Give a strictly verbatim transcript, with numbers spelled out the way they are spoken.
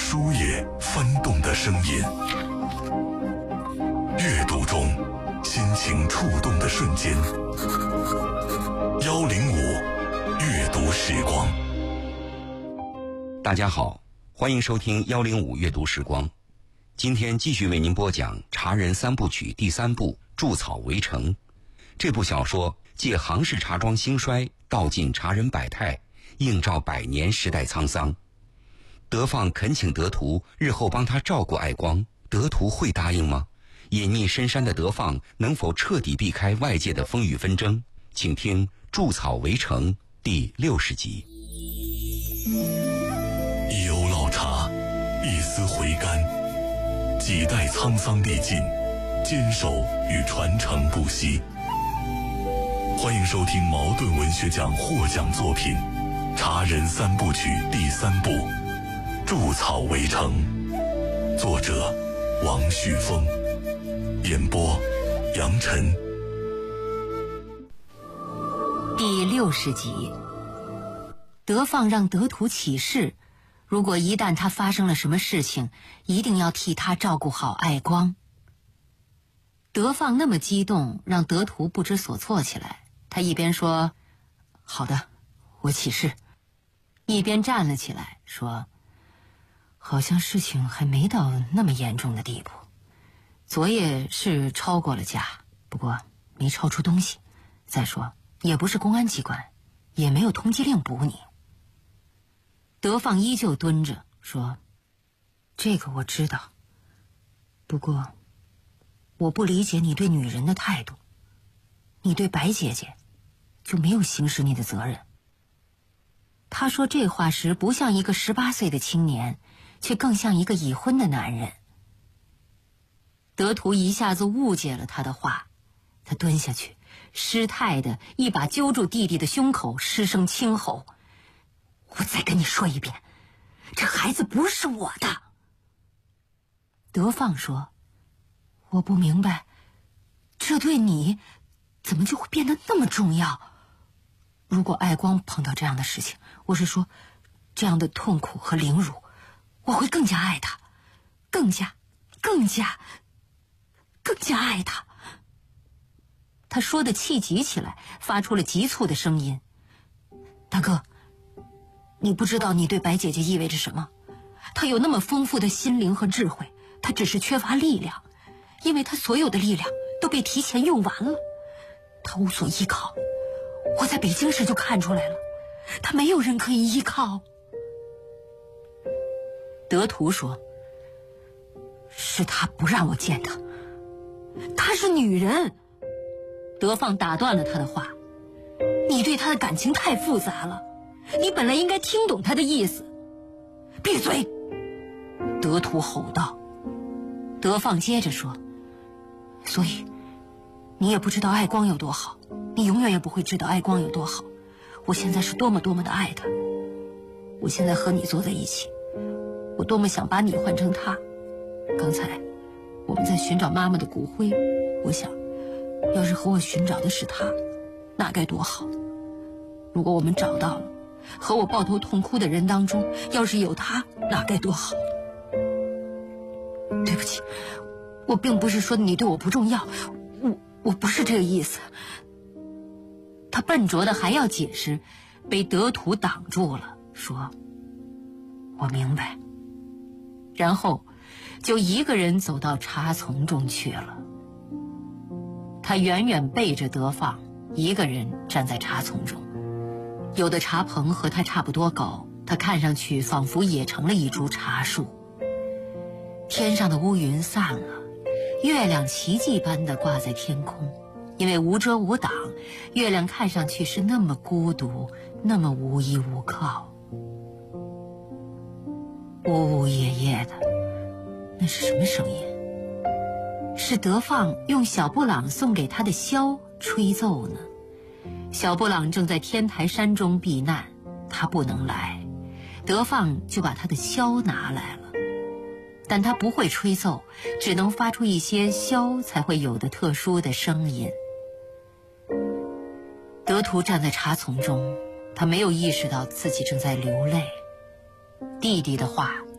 书页翻动的声音，阅读中心情触动的瞬间。幺零五阅读时光。 大家好，欢迎收听幺零五阅读时光。今天继续为您播讲《茶人三部曲》第三部《筑草围城》。这部小说借杭氏茶庄兴衰，道尽茶人百态，映照百年时代沧桑。德放恳请德图日后帮他照顾爱光，德图会答应吗？隐匿深山的德放能否彻底避开外界的风雨纷争？请听《筑草围城》第六十集。 一瓯老茶，一丝回甘，几代沧桑历尽，坚守与传承不息。欢迎收听茅盾文学奖获奖作品《茶人三部曲》第三部《筑草围城》，作者王旭峰，演播杨晨。 第六十集，德放让德图起誓，如果一旦他发生了什么事情，一定要替他照顾好爱光。德放那么激动，让德图不知所措起来。他一边说好的，我起誓，一边站了起来说，好像事情还没到那么严重的地步，昨夜是超过了价，不过没超出东西，再说也不是公安机关，也没有通缉令捕你。德放依旧蹲着说，这个我知道，不过我不理解你对女人的态度，你对白姐姐就没有行使你的责任。他说这话时不像一个十八岁的青年，却更像一个已婚的男人。德图一下子误解了他的话，他蹲下去，失态的一把揪住弟弟的胸口，失声轻吼，我再跟你说一遍，这孩子不是我的。德放说，我不明白，这对你怎么就会变得那么重要？如果爱光碰到这样的事情，我是说这样的痛苦和凌辱，我会更加爱他，更加更加更加爱他。他说的气急起来，发出了急促的声音，大哥，你不知道你对白姐姐意味着什么。她有那么丰富的心灵和智慧，她只是缺乏力量，因为她所有的力量都被提前用完了。她无所依靠，我在北京时就看出来了，她没有人可以依靠。德图说，是她不让我见她，她是女人。德放打断了他的话，你对她的感情太复杂了，你本来应该听懂她的意思。闭嘴！德图吼道。德放接着说，所以你也不知道爱光有多好，你永远也不会知道爱光有多好。我现在是多么多么的爱他，我现在和你坐在一起，我多么想把你换成他。刚才我们在寻找妈妈的骨灰，我想要是和我寻找的是他，那该多好。如果我们找到了，和我抱头痛哭的人当中要是有他，那该多好。对不起，我并不是说你对我不重要，我我不是这个意思。他笨拙的还要解释，被德图挡住了，说，我明白。然后就一个人走到茶丛中去了。他远远背着德放，一个人站在茶丛中。有的茶棚和他差不多高，他看上去仿佛也成了一株茶树。天上的乌云散了，月亮奇迹般地挂在天空，因为无遮无挡，月亮看上去是那么孤独，那么无依无靠。呜呜咽咽的，那是什么声音？是德放用小布朗送给他的箫吹奏呢。小布朗正在天台山中避难，他不能来，德放就把他的箫拿来了。但他不会吹奏，只能发出一些箫才会有的特殊的声音。德图站在茶丛中，他没有意识到自己正在流泪。弟弟的话